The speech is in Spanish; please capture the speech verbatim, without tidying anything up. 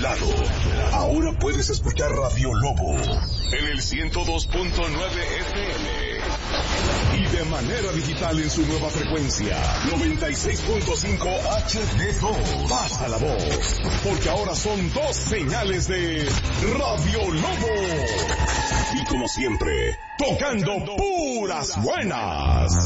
lado. Ahora puedes escuchar Radio Lobo en el ciento dos punto nueve F M y de manera digital en su nueva frecuencia noventa y seis punto cinco H D dos. Pasa la voz, porque ahora son dos señales de Radio Lobo. Y como siempre, tocando puras buenas.